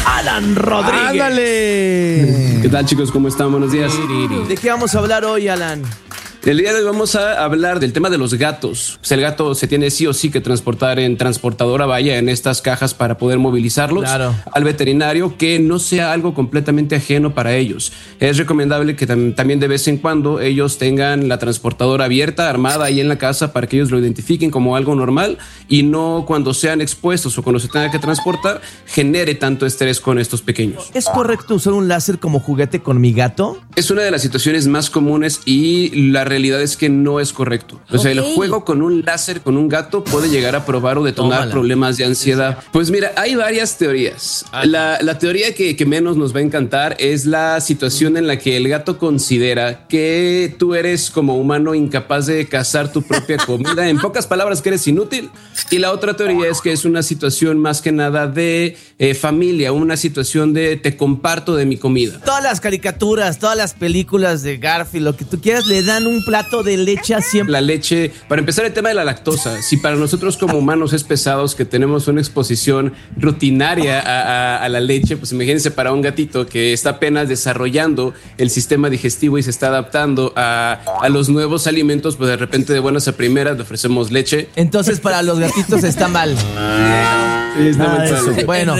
Alan Rodríguez. ¡Ándale! ¿Qué tal, chicos? ¿Cómo están? Buenos días. ¿De qué vamos a hablar hoy, Alan? El día de hoy vamos a hablar del tema de los gatos. Pues el gato se tiene sí o sí que transportar en transportadora, vaya, en estas cajas para poder movilizarlos al veterinario, que no sea algo completamente ajeno para ellos. Es recomendable que también de vez en cuando ellos tengan la transportadora abierta, armada ahí en la casa, para que ellos lo identifiquen como algo normal y no cuando sean expuestos o cuando se tenga que transportar genere tanto estrés con estos pequeños. ¿Es correcto usar un láser como juguete con mi gato? Es una de las situaciones más comunes y la realidad es que no es correcto. O sea, el juego con un láser con un gato puede llegar a probar o detonar problemas de ansiedad. Pues mira, hay varias teorías. La teoría que menos nos va a encantar es la situación en la que el gato considera que tú eres como humano incapaz de cazar tu propia comida. En pocas palabras, que eres inútil. Y la otra teoría es que es una situación más que nada de familia, una situación de te comparto de mi comida. Todas las caricaturas, todas las películas de Garfield, lo que tú quieras, le dan un plato de leche siempre. La leche, para empezar, el tema de la lactosa. Si para nosotros como humanos es pesados, que tenemos una exposición rutinaria a la leche, pues imagínense para un gatito que está apenas desarrollando el sistema digestivo y se está adaptando a los nuevos alimentos, pues de repente de buenas a primeras le ofrecemos leche. Entonces para los gatitos está mal. Sí, está mal. Bueno,